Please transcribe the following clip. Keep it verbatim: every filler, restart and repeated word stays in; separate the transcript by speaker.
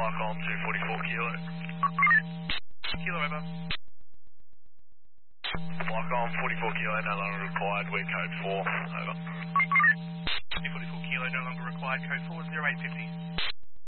Speaker 1: Flight on two forty-four kilo.
Speaker 2: Kilo over.
Speaker 1: Flight on forty-four kilo, no longer required, we're code four, over.
Speaker 2: two forty-four kilo, no longer required, code four, zero eight fifty.